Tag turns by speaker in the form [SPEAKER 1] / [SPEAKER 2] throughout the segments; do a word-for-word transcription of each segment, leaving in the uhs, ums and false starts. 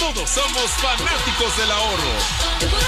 [SPEAKER 1] todos somos fanáticos del ahorro.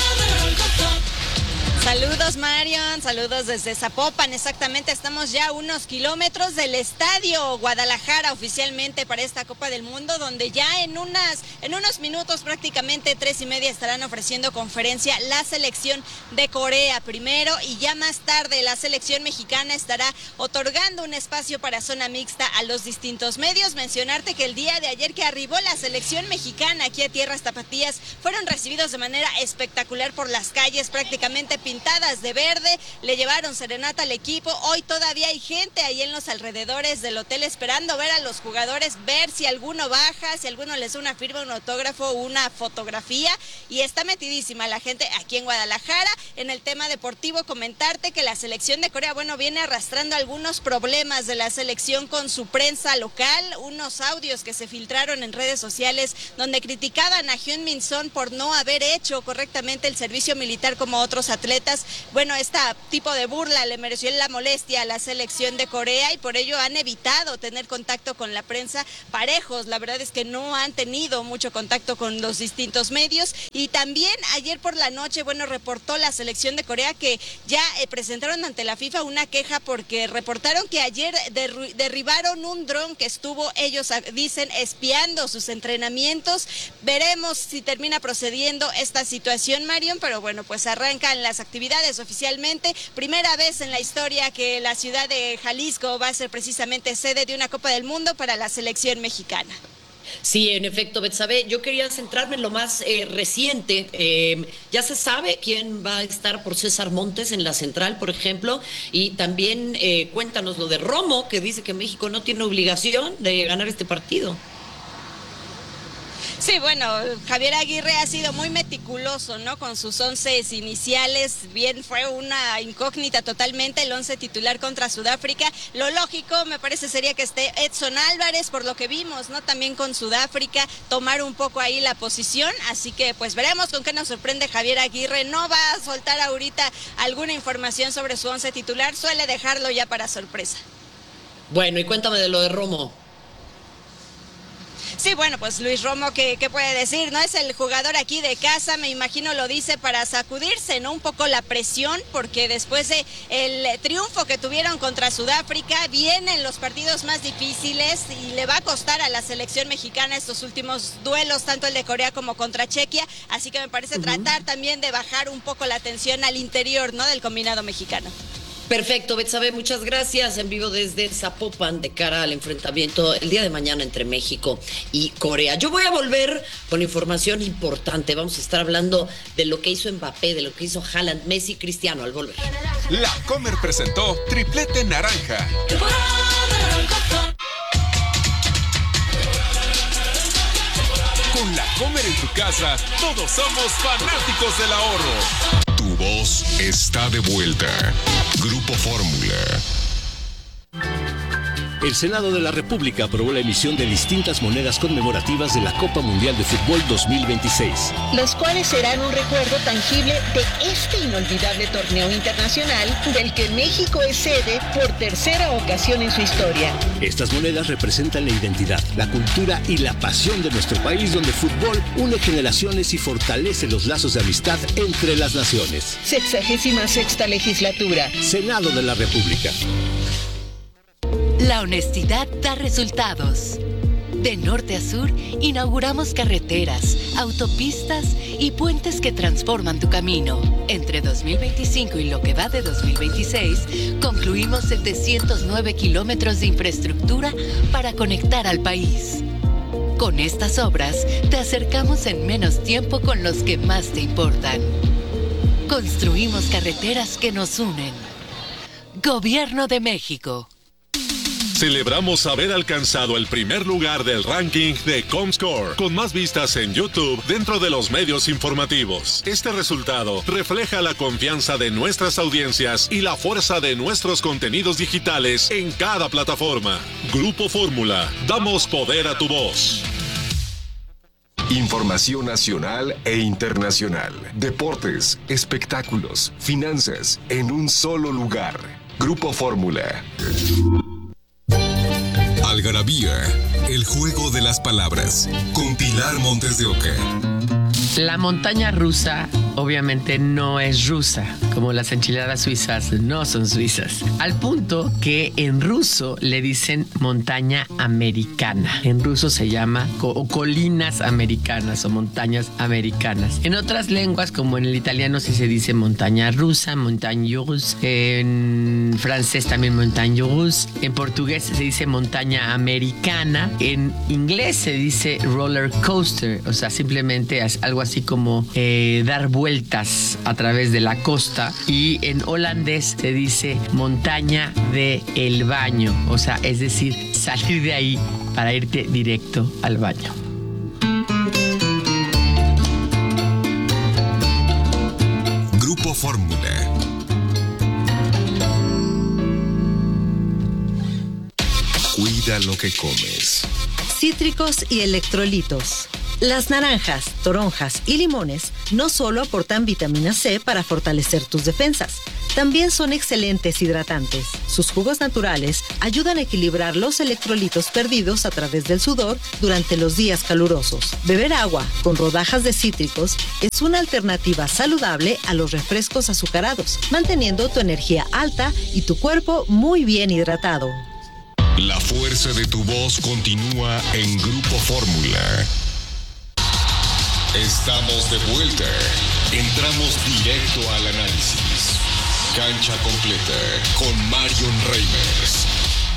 [SPEAKER 2] Saludos, Marion, saludos desde Zapopan. Exactamente, estamos ya a unos kilómetros del Estadio Guadalajara oficialmente para esta Copa del Mundo, donde ya en unas en unos minutos, prácticamente tres y media, estarán ofreciendo conferencia la selección de Corea primero, y ya más tarde la selección mexicana estará otorgando un espacio para zona mixta a los distintos medios. Mencionarte que el día de ayer que arribó la selección mexicana aquí a tierras tapatías, fueron recibidos de manera espectacular por las calles, prácticamente pintadas de verde, le llevaron serenata al equipo. Hoy todavía hay gente ahí en los alrededores del hotel esperando ver a los jugadores, ver si alguno baja, si alguno les da una firma, un autógrafo, una fotografía, y está metidísima la gente aquí en Guadalajara. En el tema deportivo, comentarte que la selección de Corea, bueno, viene arrastrando algunos problemas de la selección con su prensa local, unos audios que se filtraron en redes sociales donde criticaban a Hyun Min Son por no haber hecho correctamente el servicio militar como otros atletas. Bueno, este tipo de burla le mereció la molestia a la selección de Corea, y por ello han evitado tener contacto con la prensa parejos. La verdad es que no han tenido mucho contacto con los distintos medios. Y también ayer por la noche, bueno, reportó la selección de Corea que ya eh, presentaron ante la FIFA una queja porque reportaron que ayer derru- derribaron un dron que estuvo, ellos dicen, espiando sus entrenamientos. Veremos si termina procediendo esta situación, Marion, pero bueno, pues arrancan las actividades actividades oficialmente. Primera vez en la historia que la ciudad de Jalisco va a ser precisamente sede de una Copa del Mundo para la selección mexicana.
[SPEAKER 3] Sí, en efecto, Betsabe, yo quería centrarme en lo más eh, reciente. Eh, ya se sabe quién va a estar por César Montes en la central, por ejemplo, y también eh, cuéntanos lo de Romo, que dice que México no tiene obligación de ganar este partido.
[SPEAKER 2] Sí, bueno, Javier Aguirre ha sido muy meticuloso, ¿no? Con sus once iniciales, bien fue una incógnita totalmente el once titular contra Sudáfrica. Lo lógico, me parece, sería que esté Edson Álvarez, por lo que vimos, ¿no? También con Sudáfrica, tomar un poco ahí la posición, así que pues veremos con qué nos sorprende Javier Aguirre. No va a soltar ahorita alguna información sobre su once titular, suele dejarlo ya para sorpresa.
[SPEAKER 3] Bueno, y cuéntame de lo de Romo.
[SPEAKER 2] Sí, bueno, pues Luis Romo, ¿qué, qué puede decir? No es el jugador aquí de casa, me imagino lo dice para sacudirse, ¿no? Un poco la presión, porque después de el triunfo que tuvieron contra Sudáfrica, vienen los partidos más difíciles y le va a costar a la selección mexicana estos últimos duelos, tanto el de Corea como contra Chequia, así que me parece uh-huh. tratar también de bajar un poco la tensión al interior, ¿no? Del combinado mexicano.
[SPEAKER 3] Perfecto, Betsabe, muchas gracias. En vivo desde Zapopan, de cara al enfrentamiento el día de mañana entre México y Corea. Yo voy a volver con información importante. Vamos a estar hablando de lo que hizo Mbappé, de lo que hizo Haaland, Messi, Cristiano al volver.
[SPEAKER 1] La Comer presentó Triplete Naranja. Con La Comer en tu casa, todos somos fanáticos del ahorro. Tu voz está de vuelta. Grupo Fórmula.
[SPEAKER 4] El Senado de la República aprobó la emisión de distintas monedas conmemorativas de la Copa Mundial de Fútbol dos mil veintiséis.
[SPEAKER 5] Los cuales serán un recuerdo tangible de este inolvidable torneo internacional del que México es sede por tercera ocasión en su historia.
[SPEAKER 4] Estas monedas representan la identidad, la cultura y la pasión de nuestro país, donde el fútbol une generaciones y fortalece los lazos de amistad entre las naciones.
[SPEAKER 5] Sexagésima sexta legislatura.
[SPEAKER 4] Senado de la República.
[SPEAKER 6] La honestidad da resultados. De norte a sur, inauguramos carreteras, autopistas y puentes que transforman tu camino. Entre dos mil veinticinco y lo que va de dos mil veintiséis, concluimos setecientos nueve kilómetros de infraestructura para conectar al país. Con estas obras, te acercamos en menos tiempo con los que más te importan. Construimos carreteras que nos unen. Gobierno de México.
[SPEAKER 1] Celebramos haber alcanzado el primer lugar del ranking de Comscore, con más vistas en YouTube dentro de los medios informativos. Este resultado refleja la confianza de nuestras audiencias y la fuerza de nuestros contenidos digitales en cada plataforma. Grupo Fórmula, damos poder a tu voz.
[SPEAKER 7] Información nacional e internacional, deportes, espectáculos, finanzas, en un solo lugar. Grupo Fórmula.
[SPEAKER 1] Algarabía
[SPEAKER 7] sabía. El juego de las palabras. Con Pilar Montes de Oca.
[SPEAKER 8] La montaña rusa obviamente no es rusa, como las enchiladas suizas no son suizas. Al punto que en ruso le dicen montaña americana. En ruso se llama co- colinas americanas o montañas americanas. En otras lenguas, como en el italiano, sí se dice montaña rusa, montagne russe. En francés también montagne russe. En portugués se dice montaña americana. En inglés se dice roller coaster, o sea, simplemente es algo así como eh, dar vueltas a través de la costa. Y en holandés se dice montaña de el baño, o sea, es decir, salir de ahí para irte directo al baño.
[SPEAKER 7] Grupo Fórmula. Cuida lo que comes.
[SPEAKER 9] Cítricos y electrolitos. Las naranjas, toronjas y limones no solo aportan vitamina C para fortalecer tus defensas, también son excelentes hidratantes. Sus jugos naturales ayudan a equilibrar los electrolitos perdidos a través del sudor durante los días calurosos. Beber agua con rodajas de cítricos es una alternativa saludable a los refrescos azucarados, manteniendo tu energía alta y tu cuerpo muy bien hidratado.
[SPEAKER 7] La fuerza de tu voz continúa en Grupo Fórmula. Estamos de vuelta. Entramos directo al análisis. Cancha completa con Marion Reimers.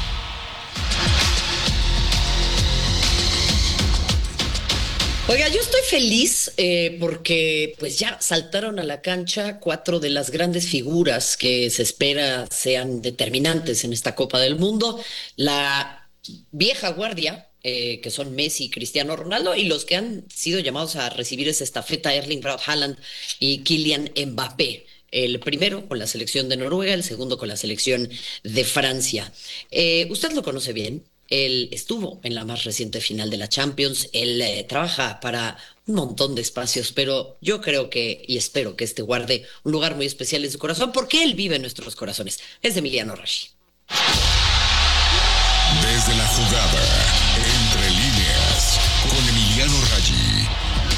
[SPEAKER 3] Oiga, yo estoy feliz eh, porque pues ya saltaron a la cancha cuatro de las grandes figuras que se espera sean determinantes en esta Copa del Mundo. La vieja guardia, Eh, que son Messi y Cristiano Ronaldo, y los que han sido llamados a recibir esa estafeta, Erling Braut Haaland y Kylian Mbappé. El primero con la selección de Noruega, el segundo con la selección de Francia. Eh, usted lo conoce bien, él estuvo en la más reciente final de la Champions, él eh, trabaja para un montón de espacios, pero yo creo que, y espero que este guarde un lugar muy especial en su corazón, porque él vive en nuestros corazones. Es Emiliano Raggi.
[SPEAKER 7] Desde la jugada, entre líneas, con Emiliano Raggi.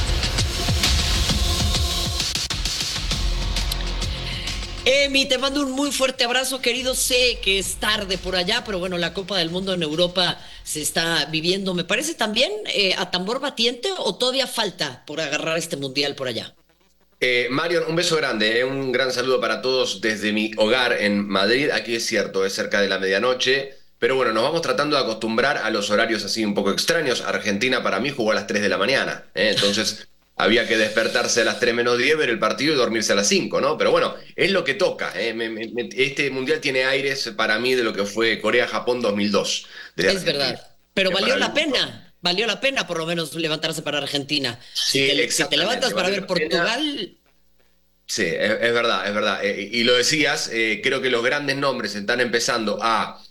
[SPEAKER 3] Emi, te mando un muy fuerte abrazo, querido. Sé que es tarde por allá, pero bueno, la Copa del Mundo en Europa se está viviendo, me parece también eh, a tambor batiente, o todavía falta por agarrar este mundial por allá.
[SPEAKER 10] Eh, Marion, un beso grande, eh, un gran saludo para todos desde mi hogar en Madrid. Aquí es cierto, es cerca de la medianoche. Pero bueno, nos vamos tratando de acostumbrar a los horarios así un poco extraños. Argentina para mí jugó a las tres de la mañana, ¿eh? Entonces había que despertarse a las tres menos diez, ver el partido y dormirse a las cinco, ¿no? Pero bueno, es lo que toca, ¿eh? me, me, este mundial tiene aires para mí de lo que fue Corea-Japón dos mil dos.
[SPEAKER 3] Es verdad, pero valió la pena, valió la pena por lo menos levantarse para Argentina.
[SPEAKER 10] Sí,
[SPEAKER 3] si, te, si te levantas para ver Portugal...
[SPEAKER 10] Sí, es, es verdad, es verdad. Eh, y lo decías, eh, creo que los grandes nombres están empezando a...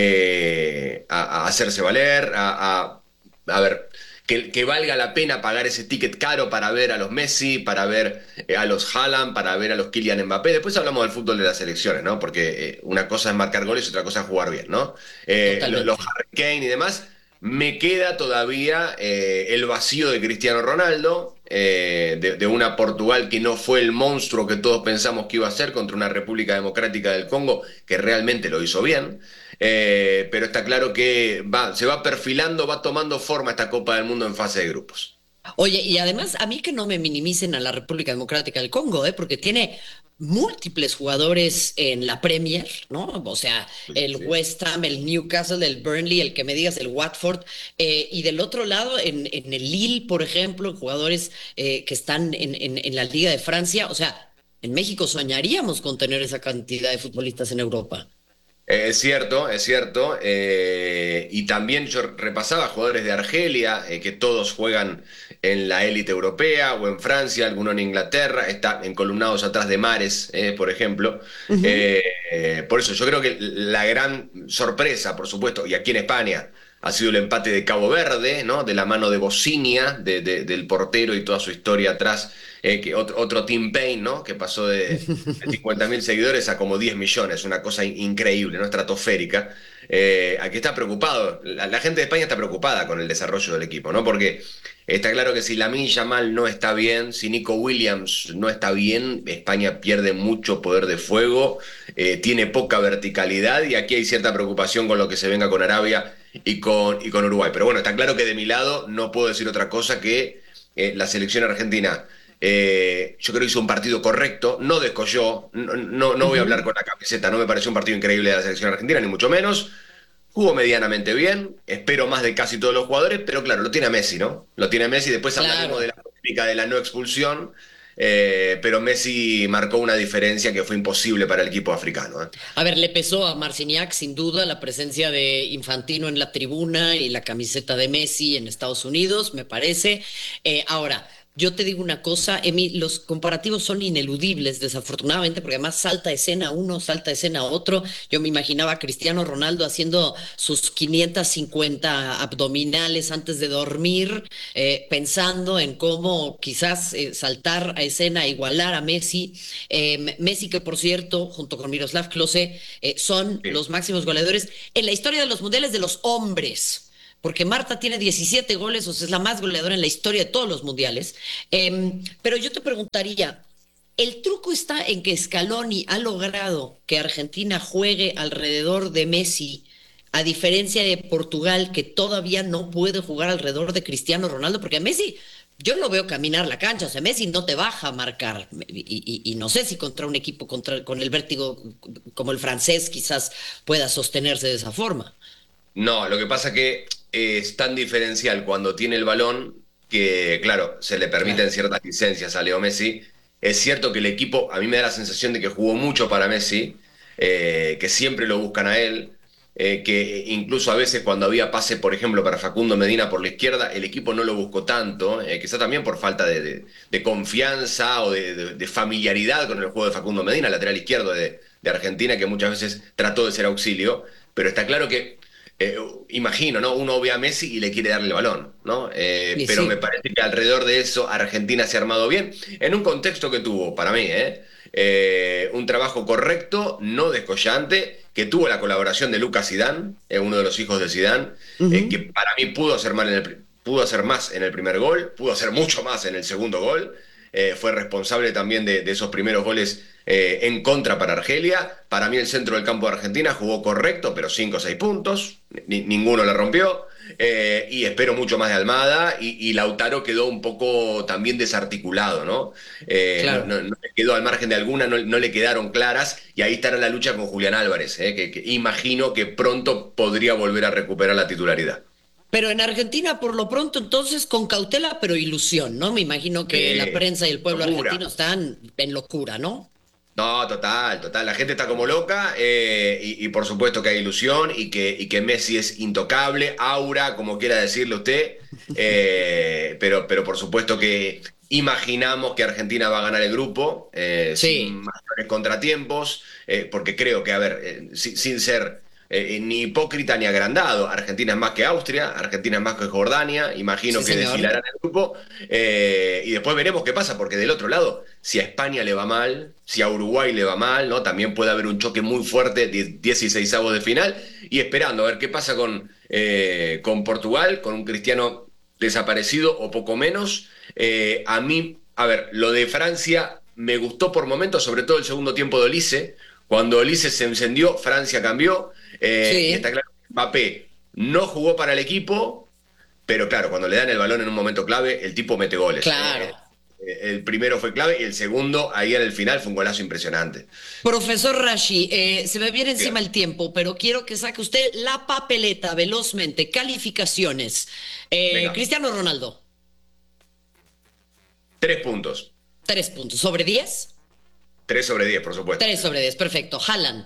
[SPEAKER 10] Eh, a, a hacerse valer, a, a, a ver, que, que valga la pena pagar ese ticket caro para ver a los Messi, para ver eh, a los Haaland, para ver a los Kylian Mbappé. Después hablamos del fútbol de las selecciones, ¿no? Porque eh, una cosa es marcar goles y otra cosa es jugar bien, ¿no? Eh, los, los Harry Kane y demás. Me queda todavía eh, el vacío de Cristiano Ronaldo, eh, de, de una Portugal que no fue el monstruo que todos pensamos que iba a ser contra una República Democrática del Congo que realmente lo hizo bien. Eh, pero está claro que va, se va perfilando, va tomando forma esta Copa del Mundo en fase de grupos.
[SPEAKER 3] Oye, y además a mí que no me minimicen a la República Democrática del Congo, ¿eh? Porque tiene múltiples jugadores en la Premier, ¿no? O sea, el sí. West Ham, el Newcastle, el Burnley, el que me digas, el Watford, eh, y del otro lado, en, en el Lille, por ejemplo, jugadores eh, que están en, en, en la Liga de Francia. O sea, en México soñaríamos con tener esa cantidad de futbolistas en Europa.
[SPEAKER 10] Eh, es cierto, es cierto. Eh, y también yo repasaba jugadores de Argelia, eh, que todos juegan en la élite europea o en Francia, alguno en Inglaterra, están encolumnados atrás de Mahrez, eh, por ejemplo. Uh-huh. eh, eh, por eso yo creo que la gran sorpresa, por supuesto, y aquí en España, ha sido el empate de Cabo Verde, ¿no? De la mano de Bocinia, de, de, del portero y toda su historia atrás, eh, que otro, otro Tim Payne, ¿no? Que pasó de, de cincuenta mil seguidores a como diez millones, una cosa increíble, ¿no? Estratosférica. Eh, aquí está preocupado, la, la gente de España está preocupada con el desarrollo del equipo, ¿no? Porque está claro que si Lamine Yamal no está bien, si Nico Williams no está bien, España pierde mucho poder de fuego, eh, tiene poca verticalidad y aquí hay cierta preocupación con lo que se venga con Arabia y con, y con Uruguay. Pero bueno, está claro que de mi lado no puedo decir otra cosa que eh, la selección argentina, eh, yo creo que hizo un partido correcto, no descolló, no, no, no voy a hablar con la camiseta, no me pareció un partido increíble de la selección argentina, ni mucho menos. Jugó medianamente bien, espero más de casi todos los jugadores, pero claro, lo tiene a Messi, ¿no? Lo tiene a Messi, después
[SPEAKER 3] Claro.
[SPEAKER 10] hablaremos de la polémica de la no expulsión, eh, pero Messi marcó una diferencia que fue imposible para el equipo africano, ¿eh?
[SPEAKER 3] A ver, le pesó a Marciniak sin duda la presencia de Infantino en la tribuna y la camiseta de Messi en Estados Unidos, me parece. Eh, ahora, yo te digo una cosa, Emi, los comparativos son ineludibles, desafortunadamente, porque además salta escena uno, salta escena otro. Yo me imaginaba a Cristiano Ronaldo haciendo sus quinientos cincuenta abdominales antes de dormir, eh, pensando en cómo quizás eh, saltar a escena, igualar a Messi. Eh, Messi, que por cierto, junto con Miroslav Klose, eh, son
[SPEAKER 10] Sí.
[SPEAKER 3] los máximos goleadores en la historia de los mundiales de los hombres. Porque Marta tiene diecisiete goles, o sea, es la más goleadora en la historia de todos los mundiales. Eh, pero yo te preguntaría, ¿el truco está en que Scaloni ha logrado que Argentina juegue alrededor de Messi, a diferencia de Portugal, que todavía no puede jugar alrededor de Cristiano Ronaldo? Porque a Messi, yo no veo caminar la cancha, o sea, Messi no te baja a marcar. Y, y- y no sé si contra un equipo contra, con el vértigo como el francés quizás pueda sostenerse de esa forma.
[SPEAKER 10] No, lo que pasa que eh, es tan diferencial cuando tiene el balón que, claro, se le permiten
[SPEAKER 3] Claro.
[SPEAKER 10] ciertas licencias a Leo Messi. Es cierto que el equipo, a mí me da la sensación de que jugó mucho para Messi, eh, que siempre lo buscan a él, eh, que incluso a veces cuando había pase, por ejemplo, para Facundo Medina por la izquierda, el equipo no lo buscó tanto, eh, quizá también por falta de, de- de confianza o de, de- de familiaridad con el juego de Facundo Medina, lateral izquierdo de, de Argentina, que muchas veces trató de ser auxilio, pero está claro que eh, imagino, ¿no? Uno ve a Messi y le quiere darle el balón, ¿no? Eh,
[SPEAKER 3] Y
[SPEAKER 10] pero
[SPEAKER 3] sí.
[SPEAKER 10] me parece que alrededor de eso Argentina se ha armado bien, en un contexto que tuvo, para mí, ¿eh? Eh, un trabajo correcto, no descollante, que tuvo la colaboración de Lucas Zidane, eh, uno de los hijos de Zidane, eh, que para mí pudo hacer, mal en el, pri- pudo hacer más en el primer gol, pudo hacer mucho más en el segundo gol, eh, fue responsable también de, de esos primeros goles eh, en contra para Argelia. Para mí el centro del campo de Argentina jugó correcto, pero cinco o seis puntos, ni- ninguno le rompió, eh, y espero mucho más de Almada, y, y Lautaro quedó un poco también desarticulado, ¿no? Eh,
[SPEAKER 3] Claro.
[SPEAKER 10] no, no- no le quedó al margen de alguna, no, no le quedaron claras, y ahí estará la lucha con Julián Álvarez, eh, que, que imagino que pronto podría volver a recuperar la titularidad.
[SPEAKER 3] Pero en Argentina, por lo pronto, entonces, con cautela, pero ilusión, ¿no? Me imagino que
[SPEAKER 10] Sí,
[SPEAKER 3] la prensa y el pueblo
[SPEAKER 10] locura.
[SPEAKER 3] argentino están en locura, ¿no?
[SPEAKER 10] No, total, total. La gente está como loca, eh, y, y por supuesto que hay ilusión y que, y que Messi es intocable, aura, como quiera decirle usted, eh, pero, pero por supuesto que imaginamos que Argentina va a ganar el grupo, eh,
[SPEAKER 3] Sí.
[SPEAKER 10] sin mayores contratiempos, eh, porque creo que, a ver, eh, si- sin ser eh, ni hipócrita ni agrandado, Argentina es más que Austria, Argentina es más que Jordania, imagino
[SPEAKER 3] Sí,
[SPEAKER 10] que
[SPEAKER 3] señor.
[SPEAKER 10] desfilarán el grupo, eh, y después veremos qué pasa, porque del otro lado, si a España le va mal, si a Uruguay le va mal, ¿no? También puede haber un choque muy fuerte, dieciseisavos de final, y esperando a ver qué pasa con, eh, con Portugal, con un Cristiano desaparecido o poco menos. Eh, a mí, a ver, lo de Francia me gustó por momentos, sobre todo el segundo tiempo de Olise. Cuando Olise se encendió, Francia cambió. eh,
[SPEAKER 3] Sí.
[SPEAKER 10] Y está claro que Mbappé no jugó para el equipo, pero claro, cuando le dan el balón en un momento clave, el tipo mete goles.
[SPEAKER 3] Claro.
[SPEAKER 10] Eh, el primero fue clave y el segundo, ahí en el final, fue un golazo impresionante.
[SPEAKER 3] Profesor Rashi, eh, se me viene encima
[SPEAKER 10] Bien.
[SPEAKER 3] el tiempo, pero quiero que saque usted la papeleta velozmente. Calificaciones. Eh,
[SPEAKER 10] Venga.
[SPEAKER 3] Cristiano Ronaldo,
[SPEAKER 10] Tres puntos.
[SPEAKER 3] tres puntos. ¿Sobre diez?
[SPEAKER 10] Tres sobre diez, por supuesto.
[SPEAKER 3] Tres sobre diez, perfecto. Haaland,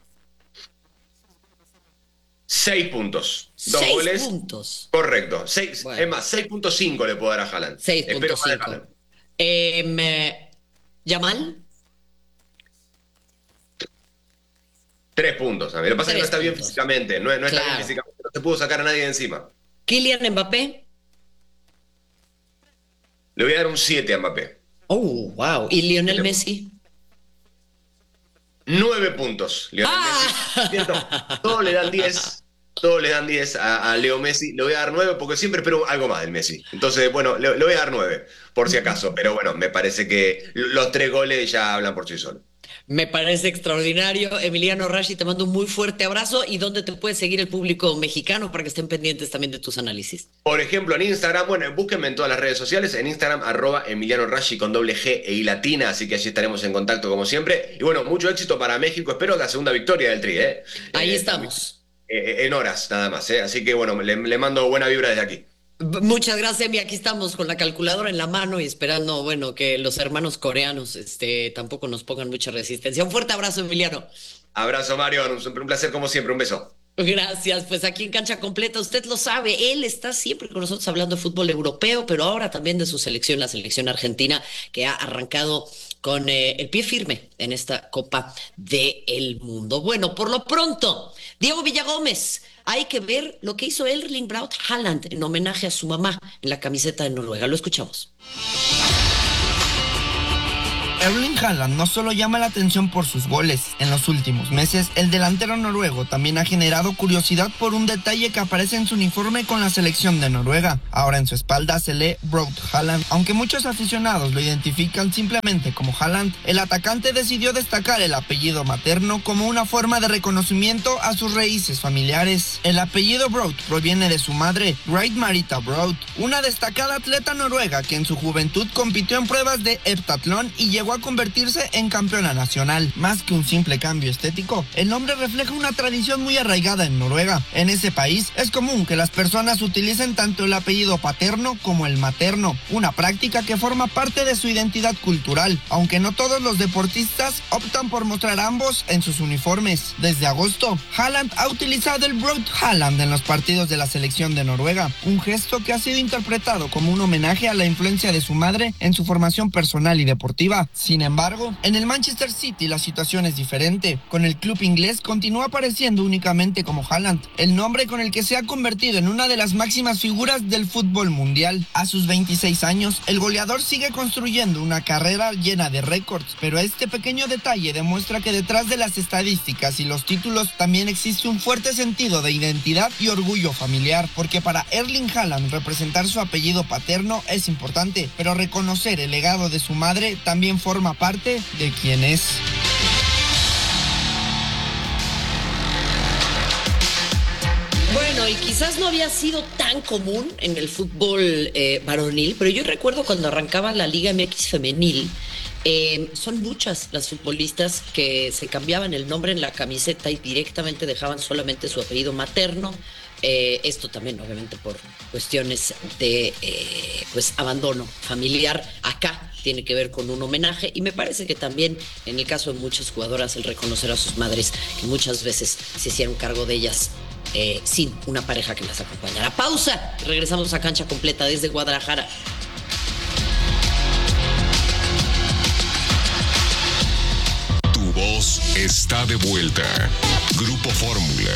[SPEAKER 10] Seis puntos. Dos
[SPEAKER 3] seis
[SPEAKER 10] goles.
[SPEAKER 3] puntos.
[SPEAKER 10] Correcto. Seis,
[SPEAKER 3] Bueno.
[SPEAKER 10] Es más, seis punto cinco le puedo dar a Haaland.
[SPEAKER 3] seis punto
[SPEAKER 10] Espero más de
[SPEAKER 3] cinco.
[SPEAKER 10] Haaland.
[SPEAKER 3] Eh, me- Yamal,
[SPEAKER 10] Tres puntos. A mí lo que pasa es que no
[SPEAKER 3] Tres
[SPEAKER 10] está bien
[SPEAKER 3] puntos.
[SPEAKER 10] físicamente. No, no está
[SPEAKER 3] Claro.
[SPEAKER 10] bien físicamente. Lo se pudo sacar a nadie de encima.
[SPEAKER 3] Kylian Mbappé.
[SPEAKER 10] Le voy a dar un siete a Mbappé.
[SPEAKER 3] Oh, wow. ¿Y Lionel Messi?
[SPEAKER 10] nueve puntos. Lionel
[SPEAKER 3] ah.
[SPEAKER 10] Messi. Siento, todos le dan diez. Todos le dan diez a, a Leo Messi. Le voy a dar nueve porque siempre espero algo más del Messi. Entonces, bueno, le, le voy a dar nueve, por si acaso. Pero bueno, me parece que los tres goles ya hablan por sí solos.
[SPEAKER 3] Me parece extraordinario. Emiliano Rashi, te mando un muy fuerte abrazo. ¿Y dónde te puede seguir el público mexicano para que estén pendientes también de tus análisis?
[SPEAKER 10] Por ejemplo, en Instagram, bueno, búsquenme en todas las redes sociales. En Instagram, arroba Emiliano Rashi con doble G e I latina. Así que allí estaremos en contacto como siempre. Y bueno, mucho éxito para México. Espero la segunda victoria del Tri, ¿eh?
[SPEAKER 3] Ahí
[SPEAKER 10] eh,
[SPEAKER 3] estamos.
[SPEAKER 10] En horas nada más, ¿eh? Así que bueno, le, le mando buena vibra desde aquí.
[SPEAKER 3] Muchas gracias, Emi. Aquí estamos con la calculadora en la mano y esperando, bueno, que los hermanos coreanos este, tampoco nos pongan mucha resistencia. Un fuerte abrazo, Emiliano.
[SPEAKER 10] Abrazo, Mario. Un, un placer como siempre. Un beso.
[SPEAKER 3] Gracias, pues aquí en Cancha Completa, usted lo sabe, él está siempre con nosotros hablando de fútbol europeo, pero ahora también de su selección, la selección argentina, que ha arrancado con eh, el pie firme en esta Copa del Mundo. Bueno, por lo pronto, Diego Villagómez, hay que ver lo que hizo Erling Braut Haaland en homenaje a su mamá en la camiseta de Noruega. Lo escuchamos.
[SPEAKER 11] Erling Haaland no solo llama la atención por sus goles. En los últimos meses, el delantero noruego también ha generado curiosidad por un detalle que aparece en su uniforme con la selección de Noruega. Ahora en su espalda se lee Braut Haaland. Aunque muchos aficionados lo identifican simplemente como Haaland, el atacante decidió destacar el apellido materno como una forma de reconocimiento a sus raíces familiares. El apellido Braut proviene de su madre, Great Marita Braut, una destacada atleta noruega que en su juventud compitió en pruebas de heptatlón y llegó a convertirse en campeona nacional. Más que un simple cambio estético, el nombre refleja una tradición muy arraigada en Noruega. En ese país es común que las personas utilicen tanto el apellido paterno como el materno, una práctica que forma parte de su identidad cultural, aunque no todos los deportistas optan por mostrar ambos en sus uniformes. Desde agosto, Haaland ha utilizado el Braut Haaland en los partidos de la selección de Noruega, un gesto que ha sido interpretado como un homenaje a la influencia de su madre en su formación personal y deportiva. Sin embargo, en el Manchester City la situación es diferente. Con el club inglés continúa apareciendo únicamente como Haaland, el nombre con el que se ha convertido en una de las máximas figuras del fútbol mundial. A sus veintiséis años, el goleador sigue construyendo una carrera llena de récords, pero este pequeño detalle demuestra que detrás de las estadísticas y los títulos también existe un fuerte sentido de identidad y orgullo familiar, porque para Erling Haaland representar su apellido paterno es importante, pero reconocer el legado de su madre también forma parte de quien es.
[SPEAKER 3] Bueno, y quizás no había sido tan común en el fútbol eh, varonil, pero yo recuerdo cuando arrancaba la Liga M X femenil, eh, son muchas las futbolistas que se cambiaban el nombre en la camiseta y directamente dejaban solamente su apellido materno. Eh, esto también obviamente por cuestiones de eh, pues abandono familiar. Acá tiene que ver con un homenaje y me parece que también en el caso de muchas jugadoras el reconocer a sus madres que muchas veces se hicieron cargo de ellas eh, sin una pareja que las acompañara. Pausa, regresamos a Cancha Completa desde Guadalajara.
[SPEAKER 7] Tu voz está de vuelta. Grupo Fórmula.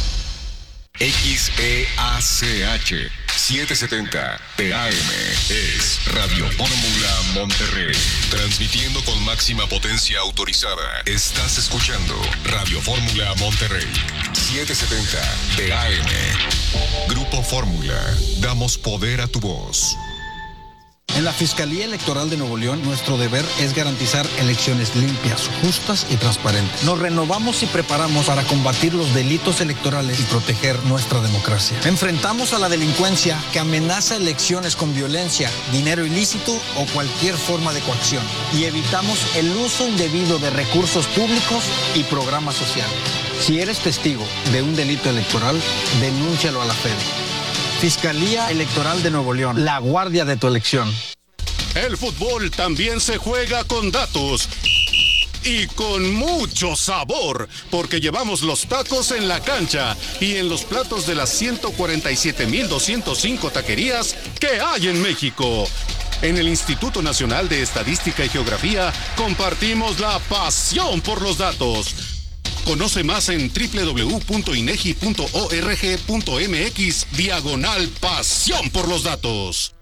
[SPEAKER 7] X E A C H setecientos setenta T A M es Radio Fórmula Monterrey. Transmitiendo con máxima potencia autorizada. Estás escuchando Radio Fórmula Monterrey. setecientos setenta T A M. Grupo Fórmula. Damos poder a tu voz.
[SPEAKER 12] En la Fiscalía Electoral de Nuevo León, nuestro deber es garantizar elecciones limpias, justas y transparentes. Nos renovamos y preparamos para combatir los delitos electorales y proteger nuestra democracia. Enfrentamos a la delincuencia que amenaza elecciones con violencia, dinero ilícito o cualquier forma de coacción. Y evitamos el uso indebido de recursos públicos y programas sociales. Si eres testigo de un delito electoral, denúncialo a la Fede. Fiscalía Electoral de Nuevo León, la guardia de tu elección.
[SPEAKER 13] El fútbol también se juega con datos y con mucho sabor, porque llevamos los tacos en la cancha y en los platos de las ciento cuarenta y siete mil doscientos cinco taquerías que hay en México. En el Instituto Nacional de Estadística y Geografía compartimos la pasión por los datos. Conoce más en doble u doble u doble u punto inegi punto org punto mx diagonal pasión por los datos.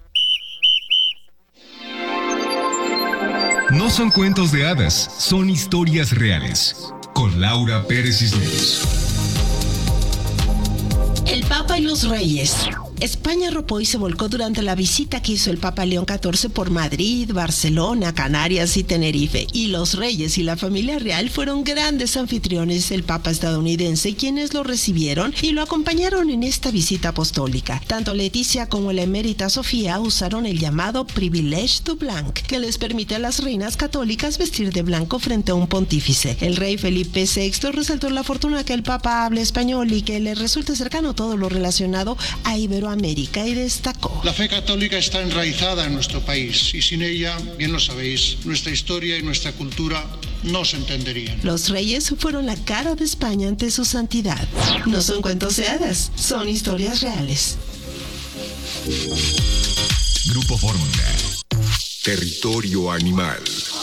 [SPEAKER 14] No son cuentos de hadas, son historias reales. Con Laura Pérez Cisneros.
[SPEAKER 15] El Papa y los Reyes. España arropó y se volcó durante la visita que hizo el Papa León catorce por Madrid, Barcelona, Canarias y Tenerife. Y los reyes y la familia real fueron grandes anfitriones del Papa estadounidense, quienes lo recibieron y lo acompañaron en esta visita apostólica. Tanto Leticia como la emérita Sofía usaron el llamado privilège du blanc, que les permite a las reinas católicas vestir de blanco frente a un pontífice. El rey Felipe sexto resaltó la fortuna que el Papa hable español y que le resulte cercano todo lo relacionado a Iberoamérica. América y destacó:
[SPEAKER 16] la fe católica está enraizada en nuestro país y sin ella, bien lo sabéis, nuestra historia y nuestra cultura no se entenderían.
[SPEAKER 15] Los reyes fueron la cara de España ante su santidad. No son cuentos de hadas, son historias reales.
[SPEAKER 7] Grupo Fórmula. Territorio animal.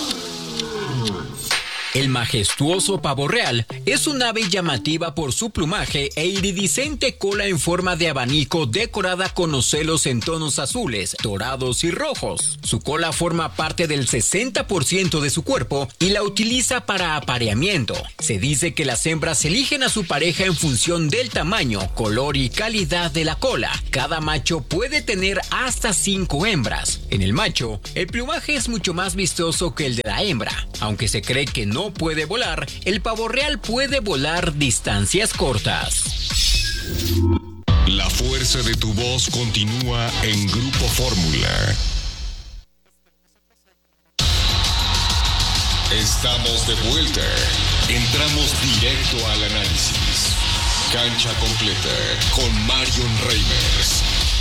[SPEAKER 17] El majestuoso pavo real es un ave llamativa por su plumaje e iridiscente cola en forma de abanico decorada con ocelos en tonos azules, dorados y rojos. Su cola forma parte del sesenta por ciento de su cuerpo y la utiliza para apareamiento. Se dice que las hembras eligen a su pareja en función del tamaño, color y calidad de la cola. Cada macho puede tener hasta cinco hembras. En el macho, el plumaje es mucho más vistoso que el de la hembra. Aunque se cree que no puede volar, el pavo real puede volar distancias cortas.
[SPEAKER 7] La fuerza de tu voz continúa en Grupo Fórmula. Estamos de vuelta. Entramos directo al análisis. Cancha completa con Marion Reimers.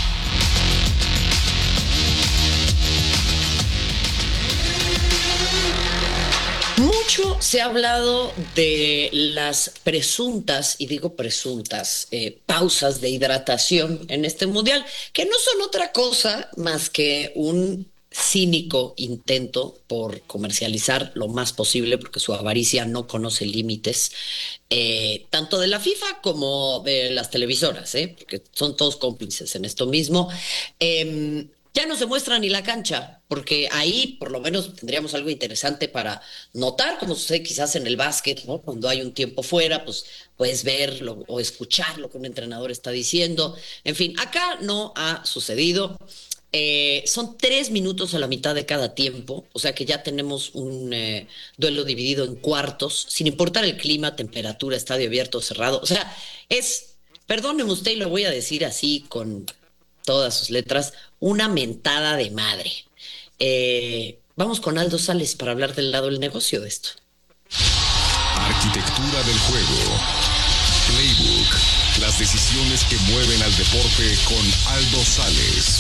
[SPEAKER 3] Mucho se ha hablado de las presuntas, y digo presuntas, eh, pausas de hidratación en este mundial, que no son otra cosa más que un cínico intento por comercializar lo más posible, porque su avaricia no conoce límites, eh, tanto de la FIFA como de las televisoras, eh, porque son todos cómplices en esto mismo. Eh, Ya no se muestra ni la cancha, porque ahí por lo menos tendríamos algo interesante para notar, como sucede quizás en el básquet, ¿no? Cuando hay un tiempo fuera, pues puedes verlo o escuchar lo que un entrenador está diciendo. En fin, acá no ha sucedido. Eh, son tres minutos a la mitad de cada tiempo, o sea que ya tenemos un eh, duelo dividido en cuartos, sin importar el clima, temperatura, estadio abierto o cerrado. O sea, es, perdóneme usted y lo voy a decir así con todas sus letras, una mentada de madre. Eh, vamos con Aldo Sales para hablar del lado del negocio de esto.
[SPEAKER 7] Arquitectura del juego. Playbook. Las decisiones que mueven al deporte con Aldo Sales.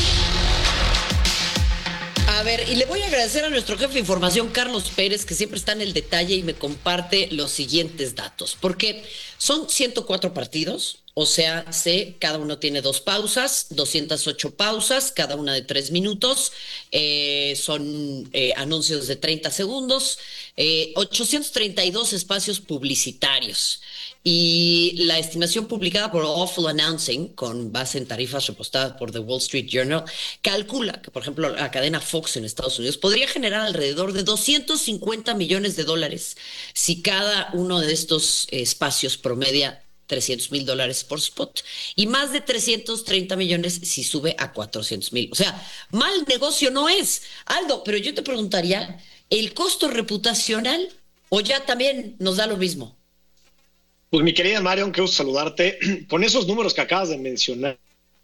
[SPEAKER 3] A ver, y le voy a agradecer a nuestro jefe de información, Carlos Pérez, que siempre está en el detalle y me comparte los siguientes datos, porque son ciento cuatro partidos, o sea, sé, cada uno tiene dos pausas, doscientas ocho pausas, cada una de tres minutos, eh, son eh, anuncios de treinta segundos, eh, ochocientos treinta y dos espacios publicitarios. Y la estimación publicada por Awful Announcing, con base en tarifas repostadas por The Wall Street Journal, calcula que, por ejemplo, la cadena Fox en Estados Unidos podría generar alrededor de doscientos cincuenta millones de dólares si cada uno de estos espacios promedia trescientos mil dólares por spot, y más de trescientos treinta millones si sube a cuatrocientos mil. O sea, mal negocio no es. Aldo, pero yo te preguntaría, ¿el costo reputacional o ya también nos da lo mismo?
[SPEAKER 18] Pues mi querida Marion, qué gusto saludarte. Con esos números que acabas de mencionar,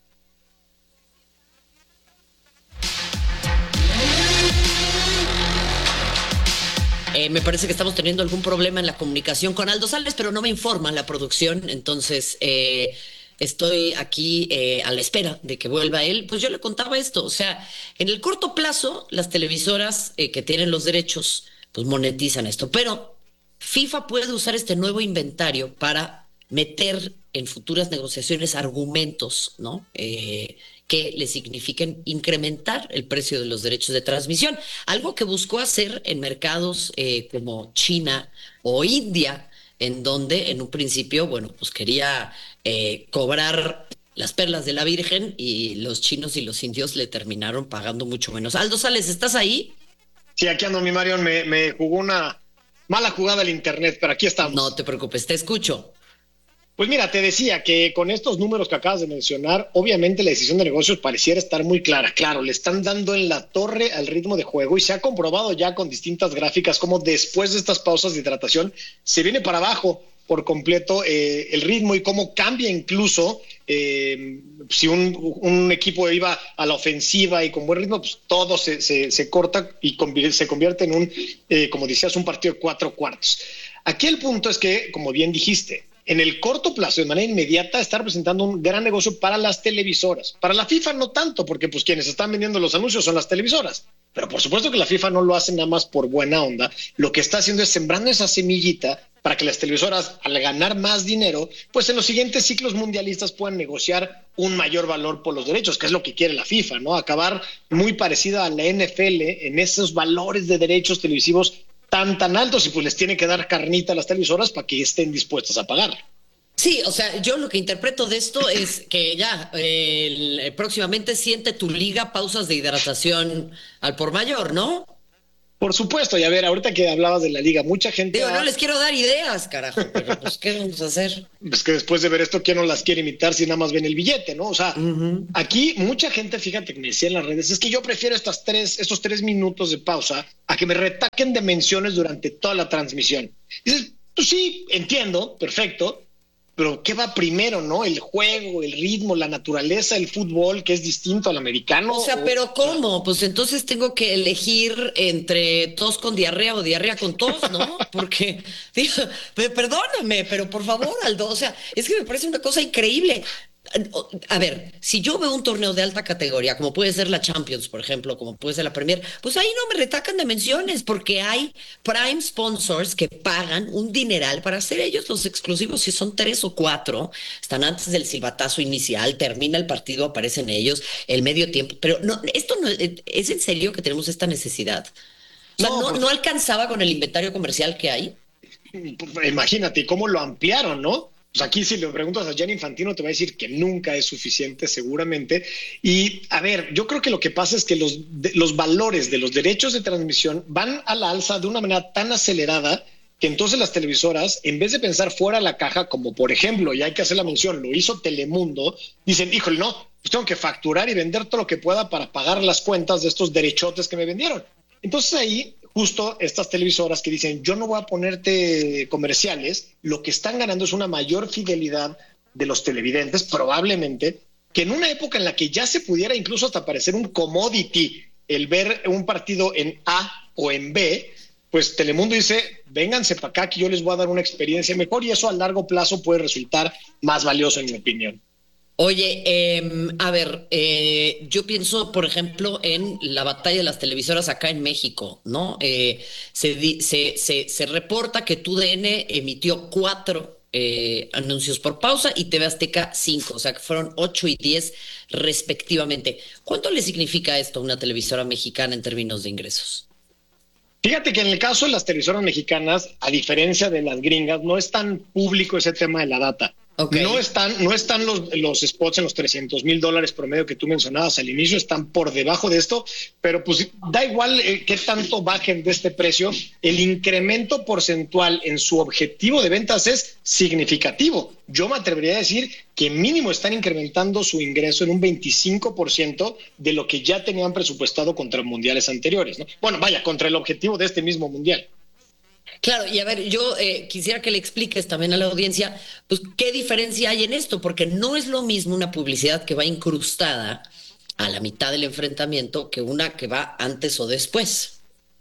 [SPEAKER 3] Eh, me parece que estamos teniendo algún problema en la comunicación con Aldo Sales, pero no me informa la producción, entonces eh, estoy aquí eh, a la espera de que vuelva él. Pues yo le contaba esto, o sea, en el corto plazo las televisoras eh, que tienen los derechos pues monetizan esto, pero FIFA puede usar este nuevo inventario para meter en futuras negociaciones argumentos, ¿no? Eh, que le signifiquen incrementar el precio de los derechos de transmisión, algo que buscó hacer en mercados eh, como China o India, en donde en un principio, bueno, pues quería eh, cobrar las perlas de la Virgen y los chinos y los indios le terminaron pagando mucho menos. Aldo Sales, ¿estás ahí?
[SPEAKER 18] Sí, aquí ando, mi Marion, me, me jugó una mala jugada el internet, pero aquí estamos.
[SPEAKER 3] No te preocupes, te escucho.
[SPEAKER 18] Pues mira, te decía que con estos números que acabas de mencionar, obviamente la decisión de negocios pareciera estar muy clara. Claro, le están dando en la torre al ritmo de juego y se ha comprobado ya con distintas gráficas cómo después de estas pausas de hidratación se viene para abajo por completo eh, el ritmo y cómo cambia incluso eh, si un, un equipo iba a la ofensiva y con buen ritmo, pues todo se, se, se corta y convierte, se convierte en un, eh, como decías, un partido de cuatro cuartos. Aquí el punto es que, como bien dijiste, en el corto plazo, de manera inmediata, está representando un gran negocio para las televisoras. Para la FIFA no tanto, porque pues quienes están vendiendo los anuncios son las televisoras. Pero por supuesto que la FIFA no lo hace nada más por buena onda. Lo que está haciendo es sembrando esa semillita para que las televisoras, al ganar más dinero, pues en los siguientes ciclos mundialistas puedan negociar un mayor valor por los derechos, que es lo que quiere la FIFA, ¿no? Acabar muy parecida a la N F L en esos valores de derechos televisivos tan, tan altos, y pues les tiene que dar carnita a las televisoras para que estén dispuestas a pagar.
[SPEAKER 3] Sí, o sea, yo lo que interpreto de esto es que ya eh, el, próximamente siente tu liga pausas de hidratación al por mayor, ¿no?
[SPEAKER 18] Por supuesto, y a ver, ahorita que hablabas de la liga, mucha gente...
[SPEAKER 3] Digo,
[SPEAKER 18] ha...
[SPEAKER 3] no les quiero dar ideas, carajo, pero pues, ¿qué vamos a hacer?
[SPEAKER 18] Es que después de ver esto, ¿quién no las quiere imitar si nada más ven el billete, no? O sea, uh-huh. Aquí mucha gente, fíjate que me decía en las redes, es que yo prefiero estas tres, estos tres minutos de pausa a que me retaquen de menciones durante toda la transmisión. Y dices, pues sí, entiendo, perfecto, pero ¿qué va primero, no? El juego, el ritmo, la naturaleza, el fútbol, que es distinto al americano.
[SPEAKER 3] O sea, o... ¿pero cómo? Pues entonces tengo que elegir entre tos con diarrea o diarrea con tos, ¿no? Porque, digo, perdóname, pero por favor, Aldo, o sea, es que me parece una cosa increíble. A ver, si yo veo un torneo de alta categoría, como puede ser la Champions, por ejemplo, como puede ser la Premier, pues ahí no me retacan de menciones, porque hay prime sponsors que pagan un dineral para hacer ellos los exclusivos. Si son tres o cuatro, están antes del silbatazo inicial, termina el partido, aparecen ellos, el medio tiempo. Pero no, esto no es en serio que tenemos esta necesidad. O sea, no, no, no alcanzaba con el inventario comercial que hay.
[SPEAKER 18] Imagínate cómo lo ampliaron, ¿no? Pues aquí si le preguntas a Gianni Infantino te va a decir que nunca es suficiente seguramente. Y a ver, yo creo que lo que pasa es que los, de, los valores de los derechos de transmisión van a la alza de una manera tan acelerada que entonces las televisoras, en vez de pensar fuera de la caja, como por ejemplo, y hay que hacer la mención, lo hizo Telemundo, dicen, híjole, no, pues tengo que facturar y vender todo lo que pueda para pagar las cuentas de estos derechotes que me vendieron. Entonces ahí justo estas televisoras que dicen yo no voy a ponerte comerciales, lo que están ganando es una mayor fidelidad de los televidentes, probablemente, que en una época en la que ya se pudiera incluso hasta parecer un commodity el ver un partido en A o en B, pues Telemundo dice, vénganse para acá que yo les voy a dar una experiencia mejor, y eso a largo plazo puede resultar más valioso, en mi opinión.
[SPEAKER 3] Oye, eh, a ver, eh, yo pienso, por ejemplo, en la batalla de las televisoras acá en México, ¿no? Eh, se, di, se, se, se reporta que T U D N emitió cuatro eh, anuncios por pausa y T V Azteca cinco, o sea que fueron ocho y diez respectivamente. ¿Cuánto le significa esto a una televisora mexicana en términos de ingresos?
[SPEAKER 18] Fíjate que en el caso de las televisoras mexicanas, a diferencia de las gringas, no es tan público ese tema de la data. Okay. No están, no están los, los spots en los trescientos mil dólares promedio que tú mencionabas al inicio, están por debajo de esto, pero pues da igual eh, qué tanto bajen de este precio, el incremento porcentual en su objetivo de ventas es significativo. Yo me atrevería a decir que mínimo están incrementando su ingreso en un veinticinco por ciento de lo que ya tenían presupuestado contra mundiales anteriores, ¿no? Bueno, vaya, contra el objetivo de este mismo mundial.
[SPEAKER 3] Claro, y a ver, yo eh, quisiera que le expliques también a la audiencia, pues, ¿qué diferencia hay en esto? Porque no es lo mismo una publicidad que va incrustada a la mitad del enfrentamiento que una que va antes o después.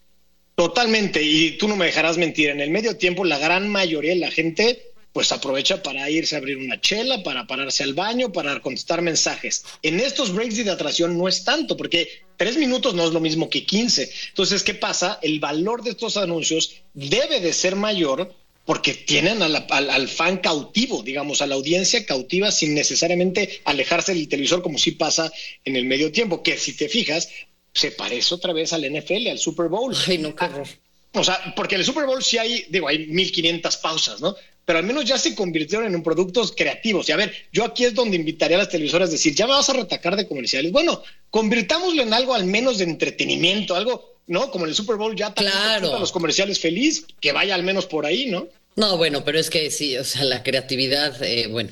[SPEAKER 18] Totalmente, y tú no me dejarás mentir, en el medio tiempo la gran mayoría de la gente pues aprovecha para irse a abrir una chela, para pararse al baño, para contestar mensajes. En estos breaks de hidratación no es tanto, porque tres minutos no es lo mismo que quince. Entonces, ¿qué pasa? El valor de estos anuncios debe de ser mayor porque tienen a la, al, al fan cautivo, digamos, a la audiencia cautiva sin necesariamente alejarse del televisor como sí pasa en el medio tiempo, que si te fijas, se parece otra vez al N F L, al Super Bowl.
[SPEAKER 3] Ay, no, qué horror.
[SPEAKER 18] O sea, porque en el Super Bowl sí hay, digo, hay mil quinientas pausas, ¿no? Pero al menos ya se convirtieron en productos creativos. Y a ver, yo aquí es donde invitaría a las televisoras a decir, ya me vas a retacar de comerciales. Bueno, convirtámoslo en algo al menos de entretenimiento, algo, ¿no? Como en el Super Bowl ya también
[SPEAKER 3] claro.
[SPEAKER 18] los comerciales feliz, que vaya al menos por ahí, ¿no?
[SPEAKER 3] No, bueno, pero es que sí, o sea, la creatividad, eh, bueno,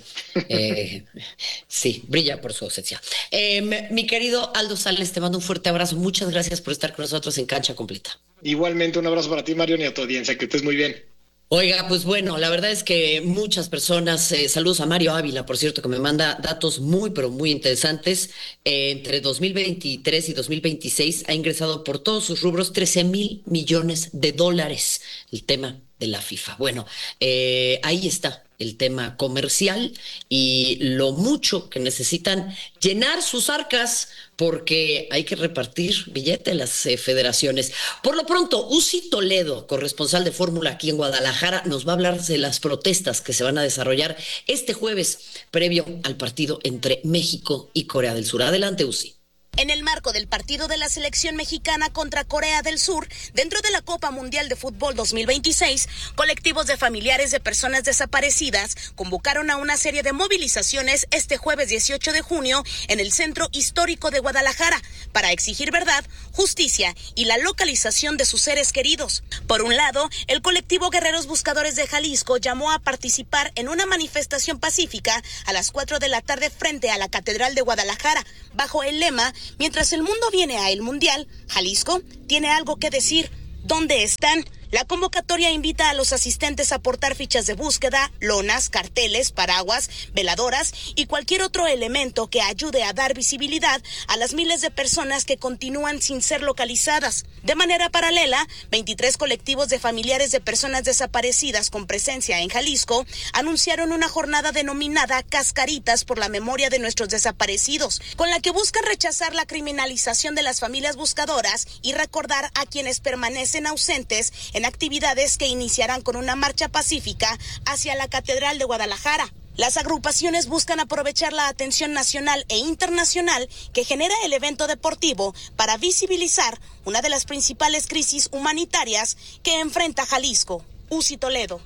[SPEAKER 3] eh, sí, brilla por su ausencia. Eh, mi querido Aldo Sales, te mando un fuerte abrazo. Muchas gracias por estar con nosotros en Cancha Completa.
[SPEAKER 18] Igualmente, un abrazo para ti, Mario, y a tu audiencia, que estés muy bien.
[SPEAKER 3] Oiga, pues bueno, la verdad es que muchas personas, eh, saludos a Mario Ávila, por cierto, que me manda datos muy, pero muy interesantes. Eh, entre dos mil veintitrés y dos mil veintiséis ha ingresado por todos sus rubros trece mil millones de dólares el tema de la FIFA. Bueno, eh, ahí está el tema comercial y lo mucho que necesitan llenar sus arcas porque hay que repartir billete a las eh, federaciones. Por lo pronto, Uzi Toledo, corresponsal de Fórmula aquí en Guadalajara, nos va a hablar de las protestas que se van a desarrollar este jueves previo al partido entre México y Corea del Sur. Adelante, Uzi.
[SPEAKER 19] En el marco del partido de la selección mexicana contra Corea del Sur, dentro de la Copa Mundial de Fútbol dos mil veintiséis, colectivos de familiares de personas desaparecidas convocaron a una serie de movilizaciones este jueves dieciocho de junio en el Centro Histórico de Guadalajara para exigir verdad, justicia y la localización de sus seres queridos. Por un lado, el colectivo Guerreros Buscadores de Jalisco llamó a participar en una manifestación pacífica a las cuatro de la tarde frente a la Catedral de Guadalajara, bajo el lema "Mientras el mundo viene a el Mundial, Jalisco tiene algo que decir. ¿Dónde están?". La convocatoria invita a los asistentes a portar fichas de búsqueda, lonas, carteles, paraguas, veladoras y cualquier otro elemento que ayude a dar visibilidad a las miles de personas que continúan sin ser localizadas. De manera paralela, veintitrés colectivos de familiares de personas desaparecidas con presencia en Jalisco anunciaron una jornada denominada Cascaritas por la memoria de nuestros desaparecidos, con la que buscan rechazar la criminalización de las familias buscadoras y recordar a quienes permanecen ausentes en actividades que iniciarán con una marcha pacífica hacia la Catedral de Guadalajara. Las agrupaciones buscan aprovechar la atención nacional e internacional que genera el evento deportivo para visibilizar una de las principales crisis humanitarias que enfrenta Jalisco. Uzi Toledo.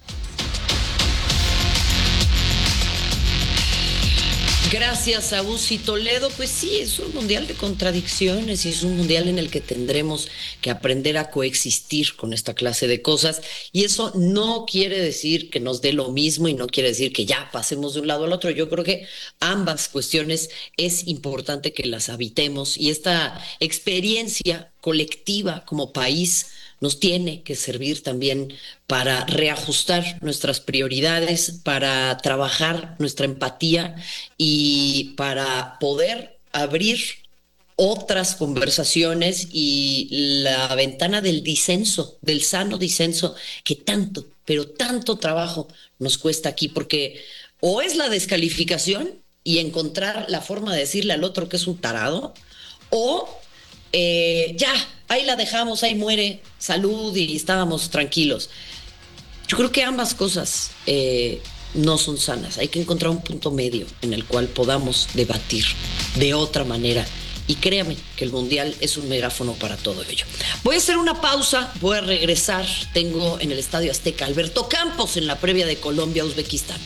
[SPEAKER 3] Gracias a Uzi Toledo. Pues sí, es un mundial de contradicciones y es un mundial en el que tendremos que aprender a coexistir con esta clase de cosas, y eso no quiere decir que nos dé lo mismo y no quiere decir que ya pasemos de un lado al otro. Yo creo que ambas cuestiones es importante que las habitemos, y esta experiencia colectiva como país nos tiene que servir también para reajustar nuestras prioridades, para trabajar nuestra empatía y para poder abrir otras conversaciones y la ventana del disenso, del sano disenso que tanto, pero tanto trabajo nos cuesta aquí, porque o es la descalificación y encontrar la forma de decirle al otro que es un tarado, o eh, ya, ahí la dejamos, ahí muere, salud y estábamos tranquilos. Yo creo que ambas cosas eh, no son sanas. Hay que encontrar un punto medio en el cual podamos debatir de otra manera. Y créame que el Mundial es un megáfono para todo ello. Voy a hacer una pausa, voy a regresar. Tengo en el Estadio Azteca Alberto Campos en la previa de Colombia-Uzbekistán.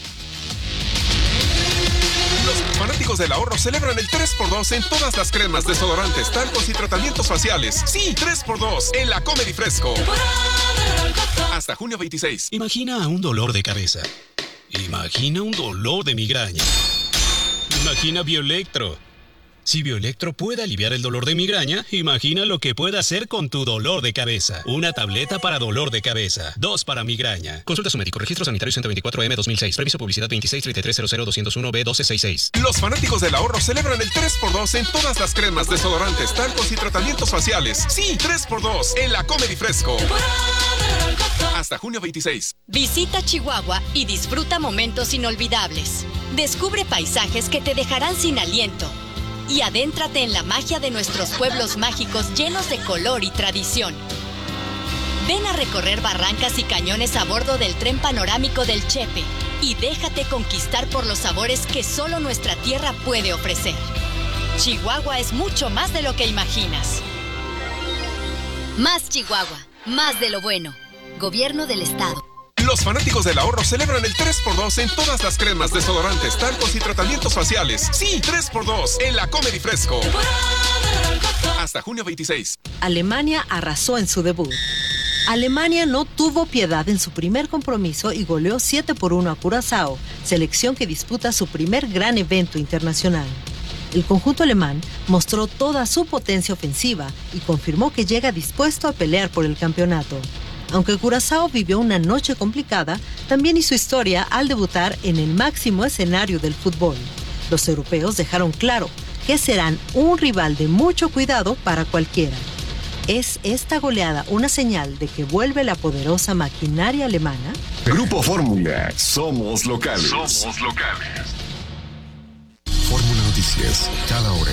[SPEAKER 20] Los fanáticos del ahorro celebran el tres por dos en todas las cremas, desodorantes, talcos y tratamientos faciales. Sí, tres por dos en la Comedy Fresco. Hasta junio veintiséis.
[SPEAKER 21] Imagina un dolor de cabeza. Imagina un dolor de migraña. Imagina Bioelectro. Si Bioelectro puede aliviar el dolor de migraña, imagina lo que puede hacer con tu dolor de cabeza. Una tableta para dolor de cabeza, dos para migraña. Consulta a su médico. Registro sanitario ciento veinticuatro M dos mil seis. Previso publicidad veintiséis treinta y tres cero cero dos cero uno B doce sesenta y seis.
[SPEAKER 20] Los fanáticos del ahorro celebran el tres por dos en todas las cremas, desodorantes, talcos y tratamientos faciales. Sí, tres por dos en la Comedy Fresco. Hasta junio veintiséis.
[SPEAKER 22] Visita Chihuahua y disfruta momentos inolvidables. Descubre paisajes que te dejarán sin aliento. Y adéntrate en la magia de nuestros pueblos mágicos llenos de color y tradición. Ven a recorrer barrancas y cañones a bordo del tren panorámico del Chepe y déjate conquistar por los sabores que solo nuestra tierra puede ofrecer. Chihuahua es mucho más de lo que imaginas. Más Chihuahua. Más de lo bueno. Gobierno del Estado.
[SPEAKER 20] Los fanáticos del ahorro celebran el tres por dos en todas las cremas, desodorantes, talcos y tratamientos faciales. Sí, tres por dos en la Comer y Fresco. Hasta junio veintiséis.
[SPEAKER 9] Alemania arrasó en su debut. Alemania no tuvo piedad en su primer compromiso y goleó siete por uno a Curazao, selección que disputa su primer gran evento internacional. El conjunto alemán mostró toda su potencia ofensiva y confirmó que llega dispuesto a pelear por el campeonato. Aunque Curazao vivió una noche complicada, también hizo historia al debutar en el máximo escenario del fútbol. Los europeos dejaron claro que serán un rival de mucho cuidado para cualquiera. ¿Es esta goleada una señal de que vuelve la poderosa maquinaria alemana?
[SPEAKER 7] Grupo Fórmula, somos locales. Somos locales. Fórmula Noticias, cada hora.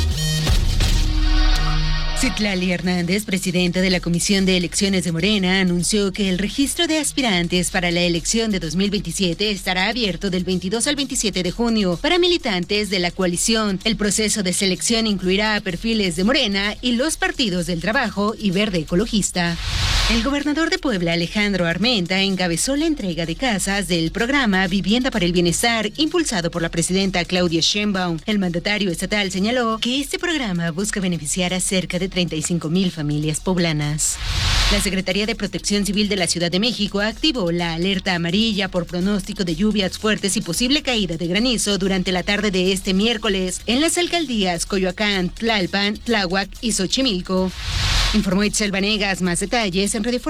[SPEAKER 2] Citlali Hernández, presidenta de la Comisión de Elecciones de Morena, anunció que el registro de aspirantes para la elección de dos mil veintisiete estará abierto del veintidós al veintisiete de junio para militantes de la coalición. El proceso de selección incluirá a perfiles de Morena y los partidos del Trabajo y Verde Ecologista. El gobernador de Puebla, Alejandro Armenta, encabezó la entrega de casas del programa Vivienda para el Bienestar, impulsado por la presidenta Claudia Sheinbaum. El mandatario estatal señaló que este programa busca beneficiar a cerca de treinta y cinco mil familias poblanas. La Secretaría de Protección Civil de la Ciudad de México activó la alerta amarilla por pronóstico de lluvias fuertes y posible caída de granizo durante la tarde de este miércoles en las alcaldías Coyoacán, Tlalpan, Tláhuac y Xochimilco. Informó Itzel Vanegas. Más detalles en Radio